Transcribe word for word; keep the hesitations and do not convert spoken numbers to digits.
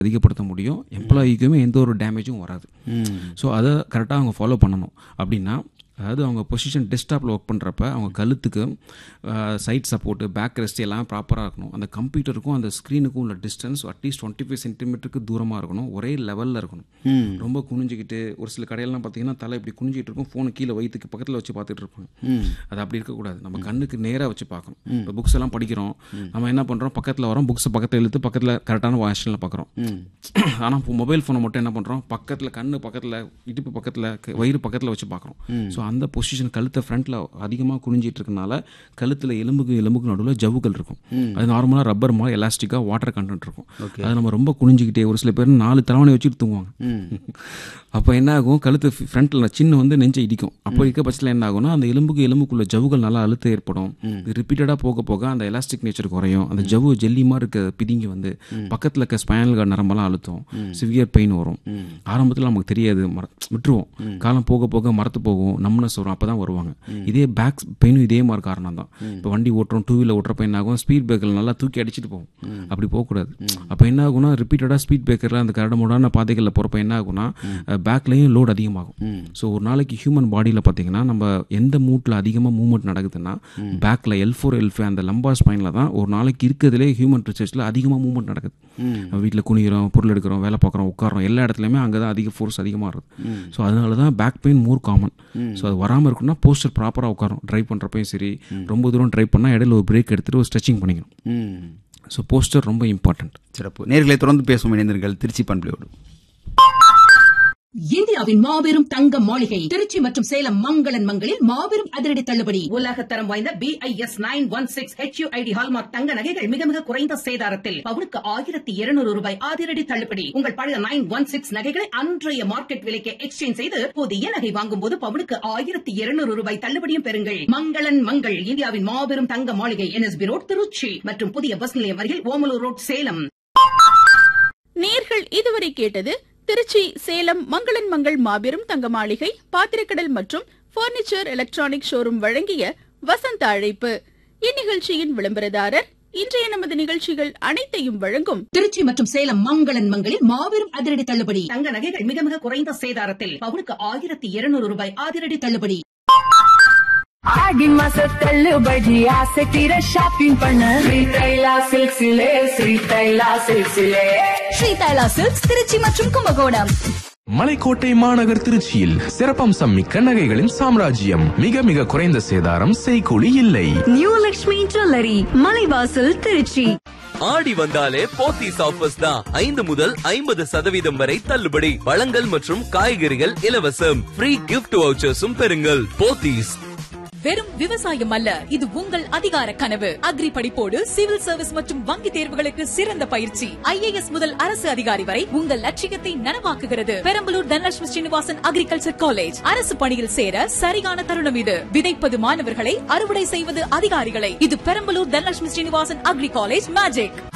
அதிகப்படுத்த முடியும், எம்ப்ளாயிக்குமே எந்த ஒரு டேமேஜும் வராது. ஸோ அதை கரெக்டாக அவங்க ஃபாலோ பண்ணணும். அப்படின்னா அதாவது அவங்க பொசிஷன் டெஸ்க்டாப்பில் ஒர்க் பண்ணுறப்ப அவங்க கழுத்துக்கு சைட் சப்போர்ட்டு, பேக் ரெஸ்ட் எல்லாம் ப்ராப்பராக இருக்கணும். அந்த கம்ப்யூட்டருக்கும் அந்த ஸ்க்ரீனுக்கும் உள்ள டிஸ்டன்ஸ் அட்லீஸ்ட் டுவெண்ட்டி ஃபைவ் சென்டிமீட்டருக்கு தூரமாக இருக்கணும், ஒரே லெவலில் இருக்கணும். ரொம்ப குனிஞ்சிக்கிட்டு ஒரு சில கடையெல்லாம் பார்த்தீங்கன்னா தலை இப்படி குனிஞ்சிட்டு இருக்கும், ஃபோனை கீழே வயிற்றுக்கு பக்கத்தில் வச்சு பார்த்துட்டு இருப்பாங்க. அது அப்படி இருக்கக்கூடாது, நம்ம கண்ணுக்கு நேராக வச்சு பார்க்கணும். இப்போ புக்ஸ் எல்லாம் படிக்கிறோம், நம்ம என்ன பண்ணுறோம், பக்கத்தில் வரோம், புக்ஸை பக்கத்தில் இழுத்து பக்கத்தில் கரெக்டான வாஷனில் பார்க்குறோம். ஆனால் இப்போ மொபைல் ஃபோனை மட்டும் என்ன பண்ணுறோம், பக்கத்தில் கண்ணு பக்கத்தில், இடுப்பு பக்கத்தில், வயிறு பக்கத்தில் வச்சு பார்க்குறோம். ஸோ அந்த பொசிஷன் கழுத்தை ஃப்ரண்ட்டில் அதிகமாக குனிஞ்சிட்டு இருக்கனால கழுத்தில் எலும்புக்கு எலும்புக்கு நடுவில் ஜவ்வுகள் இருக்கும். அது நார்மலாக ரப்பர் மாதிரி எலாஸ்டிக்காக வாட்டர் கண்டென்ட் இருக்கும். அது நம்ம ரொம்ப குனிஞ்சிக்கிட்டே, ஒரு சில பேர் நாலு தலைவணை வச்சுட்டு தூங்குவாங்க. அப்போ என்ன ஆகும், கழுத்து ஃப்ரண்ட்டில் சின்ன வந்து நெஞ்சை இடிக்கும். அப்போ இருக்க பட்சத்தில் என்ன ஆகும்னா அந்த எலும்புக்கு எலும்புக்குள்ள ஜவ்வுகள் நல்லா அழுத்தம் ஏற்படும். இது ரிப்பீட்டடாக போக போக அந்த எலாஸ்டிக் நேச்சர் குறையும். அந்த ஜவ்வு ஜெல்லி மாதிரி இருக்க பிதிங்கி வந்து பக்கத்தில் இருக்க ஸ்பைனல் கார்டு நரம்பெல்லாம் அழுத்தும், சிவியர் பெயின் வரும். ஆரம்பத்தில் நமக்கு தெரியாது, விட்டுருவோம். காலம் போக போக மரத்து போகும், நம்மனஸ் வரும், அப்போ தான் வருவாங்க. இதே பேக் பெயினும் இதே மாதிரி காரணம் தான். இப்போ வண்டி ஓட்டுறோம், டூ வீலர் ஓட்டுறப்ப என்ன ஆகும், ஸ்பீட் பிரேக்கர் நல்லா தூக்கி அடிச்சுட்டு போகும். அப்படி போகக்கூடாது. அப்போ என்ன ஆகும்னா ரிப்பீட்டடாக ஸ்பீட் பிரேக்கரில் அந்த கரடுமுடான பாதைகளில் போகிறப்ப என்ன ஆகும்னா பேக்லேயும் லோட் அதிகமாகும். ஸோ ஒரு நாளைக்கு ஹியூமன் பாடியில் பார்த்தீங்கன்னா நம்ம எந்த மூட்டில் அதிகமாக மூவ்மெண்ட் நடக்குதுன்னா பேக்கில் எல் ஃபோர் எல் ஃபைவ் அந்த லம்பா ஸ்பைனில் தான் ஒரு நாளைக்கு இருக்கிறதுலே ஹியூமன் ரிசர்ச்சில் அதிகமாக மூவ்மெண்ட் நடக்குது. வீட்டில் குனிகிறோம், பொருள் எடுக்கிறோம், வேலை பார்க்குறோம், உட்காரோம், எல்லா இடத்துலையுமே அங்கே தான் அதிக ஃபோர்ஸ் அதிகமாக இருக்குது. ஸோ அதனால தான் பேக் பெயின் மோர் காமன். ஸோ அது வராமல் இருக்குன்னா போஸ்டர் ப்ராப்பராக உட்காரும். ட்ரைவ் பண்ணுறப்பையும் சரி, ரொம்ப தூரம் ட்ரைவ் பண்ணால் இடையில ஒரு பிரேக் எடுத்துகிட்டு ஒரு ஸ்ட்ரெச்சிங் பண்ணிக்கணும். ஸோ போஸ்டர் ரொம்ப இம்பார்ட்டன்ட். சிறப்பு. நேர்களை தொடர்ந்து பேசும் இணைந்தர்கள் திருச்சி பண்பலையோடு. இந்தியாவின் மாபெரும் தங்க மாளிகை திருச்சி மற்றும் சேலம் மங்களன் மங்களில் மாபெரும் அதிரடி தள்ளுபடி. உலகத்தரம் வாய்ந்த B I S nine one six H you I D hallmark தங்க நகைகள் மிக மிக குறைந்த சேதாரத்தில் பவுனுக்கு ஆயிரத்தி இருநூறு ரூபாய் அதிரடி தள்ளுபடி. உங்கள் பழைய நைன் ஒன் சிக்ஸ் நகைகளை அன்றைய மார்க்கெட் விலைக்கு எக்ஸ்சேஞ்ச் செய்து புதிய நகை வாங்கும் போது பவுனுக்கு ஆயிரத்தி இருநூறு ரூபாய் தள்ளுபடியும் பெறுங்கள். மங்களன் மங்கள் இந்தியாவின் மாபெரும் தங்க மாளிகை N S B road Trichy மற்றும் புதிய பஸ் நிலையம் அருகில் ஓமலூர் ரோட் சேலம். நேர்கள் இதுவரை கேட்டது திருச்சி சேலம் மங்களன் மங்கள் மாபெரும் தங்க மாளிகை பாத்திரக்கடல் மற்றும் பர்னிச்சர் எலக்ட்ரானிக் ஷோரூம் வழங்கிய வசந்த அழைப்பு. இந்நிகழ்ச்சியின் விளம்பரதாரர் இன்றைய நமது நிகழ்ச்சிகள் அனைத்தையும் வழங்கும் திருச்சி மற்றும் சேலம் மங்களன் மங்களில் மாபெரும் அதிரடி தள்ளுபடி. தங்க நகைகள் மிக மிக குறைந்த சேதாரத்தில் பவுனுக்கு ஆயிரத்தி இருநூறு ரூபாய் அதிரடி தள்ளுபடி. ஆடி மாச தள்ளுபடி ஆசை தீர ஷாப்பிங் பண்ண ஸ்ரீ தைலா சில்க்ஸிலே ஸ்ரீ தைலா சில்க்ஸிலே ஸ்ரீ தைலா சில்க்ஸ் திருச்சி மற்றும் கும்பகோணம். மலைக்கோட்டை மாநகர் திருச்சியில் சிறப்பம்சம் மிக்க நகைகளின் சாம்ராஜ்யம். மிக மிக குறைந்த சேதாரம், செய்கூலி இல்லை. New Lakshmi jewellery, Malaivasal, Trichy. ஆடி வந்தாலே போத்தீஸ் ஆஃபர்ஸ் தான். ஐந்து முதல் ஐம்பது சதவீதம் வரை தள்ளுபடி. பழங்கள் மற்றும் காய்கறிகள் இலவசம். ஃப்ரீ கிஃப்ட் வவுச்சர்ஸும் பெறுங்கள். போத்தீஸ். வெறும் விவசாயம் அல்ல, இது உங்கள் அதிகார கனவு. அக்ரி படிப்போடு சிவில் சர்வீஸ் மற்றும் வங்கி தேர்வுகளுக்கு சிறந்த பயிற்சி. ஐ ஏ எஸ் முதல் அரசு அதிகாரி வரை உங்கள் லட்சியத்தை நனவாக்குகிறது. Perambalur Dhanalakshmi Srinivasan agriculture college. அரசு பணியில் சேர சரியான தருணம் இது. விதைப்பது மாணவர்களை, அறுவடை செய்வது அதிகாரிகளை. இது Perambalur Dhanalakshmi Srinivasan agri college magic.